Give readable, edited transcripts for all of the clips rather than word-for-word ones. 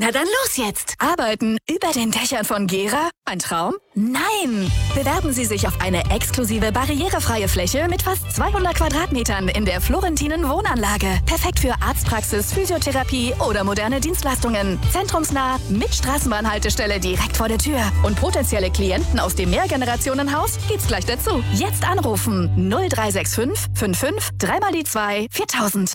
Na dann los jetzt. Arbeiten über den Dächern von Gera? Ein Traum? Nein! Bewerben Sie sich auf eine exklusive barrierefreie Fläche mit fast 200 Quadratmetern in der Florentinen Wohnanlage. Perfekt für Arztpraxis, Physiotherapie oder moderne Dienstleistungen. Zentrumsnah, mit Straßenbahnhaltestelle direkt vor der Tür. Und potenzielle Klienten aus dem Mehrgenerationenhaus gibt's gleich dazu. Jetzt anrufen 0365 55 3 mal die 2 4000.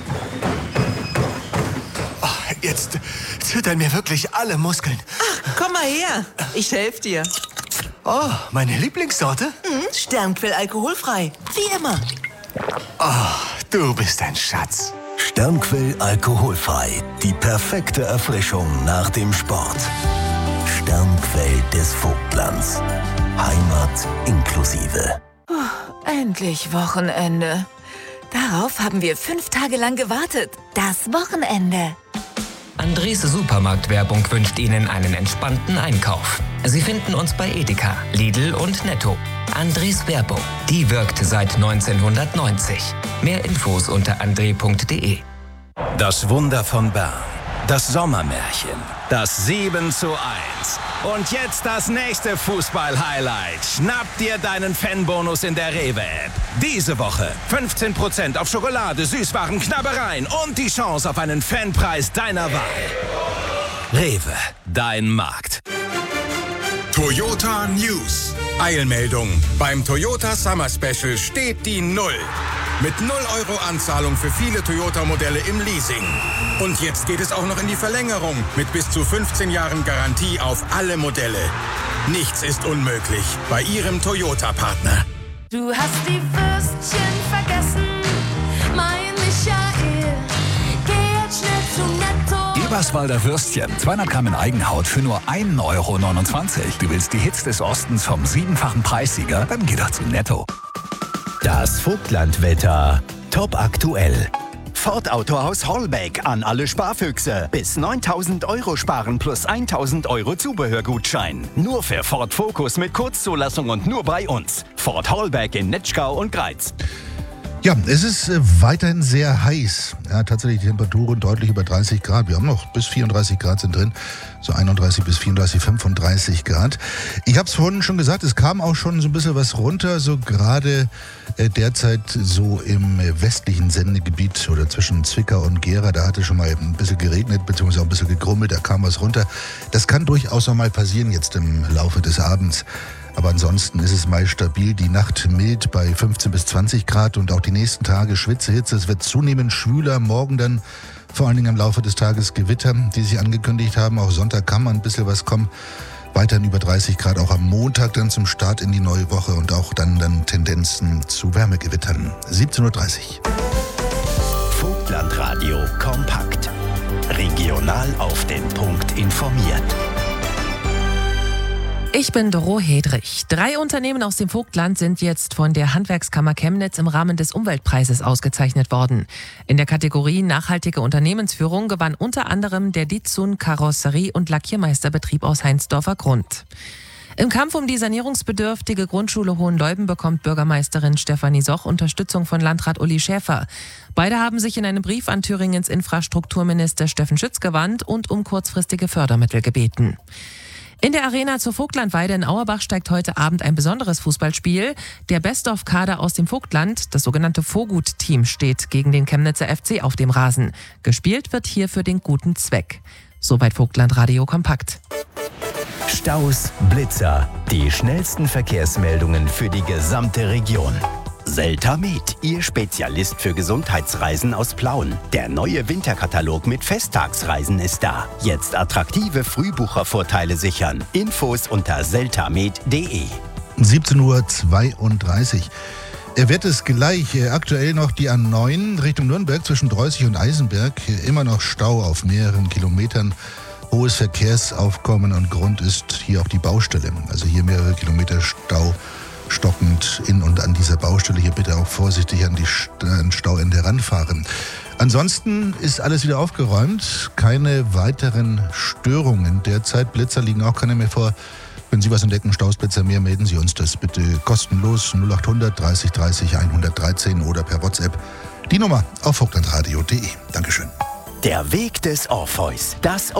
Jetzt zittern mir wirklich alle Muskeln. Ach, komm mal her. Ich helfe dir. Oh, meine Lieblingssorte? Sternquell alkoholfrei. Wie immer. Oh, du bist ein Schatz. Sternquell alkoholfrei. Die perfekte Erfrischung nach dem Sport. Sternquell des Vogtlands. Heimat inklusive. Endlich Wochenende. Darauf haben wir 5 Tage lang gewartet. Das Wochenende. Andres Supermarktwerbung wünscht Ihnen einen entspannten Einkauf. Sie finden uns bei Edeka, Lidl und Netto. Andres Werbung, die wirkt seit 1990. Mehr Infos unter andre.de. Das Wunder von Bern. Das Sommermärchen. Das 7:1. Und jetzt das nächste Fußball-Highlight. Schnapp dir deinen Fanbonus in der Rewe-App. Diese Woche 15% auf Schokolade, Süßwaren, Knabbereien und die Chance auf einen Fanpreis deiner Wahl. Rewe, dein Markt. Toyota News. Eilmeldung. Beim Toyota Summer Special steht die 0. Mit 0 € Anzahlung für viele Toyota-Modelle im Leasing. Und jetzt geht es auch noch in die Verlängerung mit bis zu 15 Jahren Garantie auf alle Modelle. Nichts ist unmöglich bei Ihrem Toyota-Partner. Du hast die Würstchen vergessen, mein Michael. Geh jetzt schnell zu Netto. Eberswalder Würstchen, 200 Gramm in Eigenhaut für nur 1,29 €. Du willst die Hits des Ostens vom 7-fachen Preissieger? Dann geh doch zu Netto. Das Vogtlandwetter. Top aktuell. Ford Autohaus Hollbeck an alle Sparfüchse. Bis 9.000 € sparen plus 1.000 € Zubehörgutschein. Nur für Ford Focus mit Kurzzulassung und nur bei uns. Ford Hollbeck in Netschkau und Greiz. Ja, es ist weiterhin sehr heiß. Ja, tatsächlich die Temperaturen deutlich über 30 Grad. Wir haben noch bis 34 Grad sind drin. So 31 bis 34, 35 Grad. Ich habe es vorhin schon gesagt, es kam auch schon so ein bisschen was runter. So gerade derzeit so im westlichen Sendegebiet oder zwischen Zwickau und Gera. Da hatte schon mal ein bisschen geregnet, beziehungsweise auch ein bisschen gegrummelt. Da kam was runter. Das kann durchaus noch mal passieren jetzt im Laufe des Abends. Aber ansonsten ist es meist stabil. Die Nacht mild bei 15 bis 20 Grad und auch die nächsten Tage Schwitzehitze. Es wird zunehmend schwüler. Morgen dann vor allen Dingen im Laufe des Tages Gewitter, die sich angekündigt haben. Auch Sonntag kann man ein bisschen was kommen. Weiterhin über 30 Grad. Auch am Montag dann zum Start in die neue Woche und auch dann Tendenzen zu Wärmegewittern. 17:30 Uhr. Vogtlandradio kompakt. Regional auf den Punkt informiert. Ich bin Doro Hedrich. 3 Unternehmen aus dem Vogtland sind jetzt von der Handwerkskammer Chemnitz im Rahmen des Umweltpreises ausgezeichnet worden. In der Kategorie Nachhaltige Unternehmensführung gewann unter anderem der Ditzun Karosserie- und Lackiermeisterbetrieb aus Heinsdorfer Grund. Im Kampf um die sanierungsbedürftige Grundschule Hohenleuben bekommt Bürgermeisterin Stefanie Soch Unterstützung von Landrat Uli Schäfer. Beide haben sich in einem Brief an Thüringens Infrastrukturminister Steffen Schütz gewandt und um kurzfristige Fördermittel gebeten. In der Arena zur Vogtlandweide in Auerbach steigt heute Abend ein besonderes Fußballspiel. Der Best-of-Kader aus dem Vogtland, das sogenannte Vogut-Team, steht gegen den Chemnitzer FC auf dem Rasen. Gespielt wird hier für den guten Zweck. Soweit Vogtlandradio kompakt. Staus, Blitzer, die schnellsten Verkehrsmeldungen für die gesamte Region. Seltamed, Ihr Spezialist für Gesundheitsreisen aus Plauen. Der neue Winterkatalog mit Festtagsreisen ist da. Jetzt attraktive Frühbuchervorteile sichern. Infos unter seltamed.de. 17:32 Uhr. Wird es gleich. Aktuell noch die A9 Richtung Nürnberg zwischen Dreußig und Eisenberg. Immer noch Stau auf mehreren Kilometern. Hohes Verkehrsaufkommen und Grund ist hier auch die Baustelle. Also hier mehrere Kilometer Stau. Stockend in und an dieser Baustelle. Hier bitte auch vorsichtig an Stauende heranfahren. Ansonsten ist alles wieder aufgeräumt. Keine weiteren Störungen derzeit. Blitzer liegen auch keine mehr vor. Wenn Sie was entdecken, Stausblitzer mehr, melden Sie uns das bitte kostenlos 0800 30 30 113 oder per WhatsApp. Die Nummer auf vogtlandradio.de. Dankeschön. Der Weg des Orpheus. Das